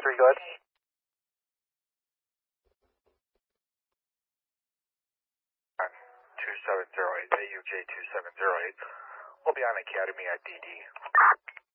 273, go ahead. 2708, AUJ 2708. We'll be on Academy at DD.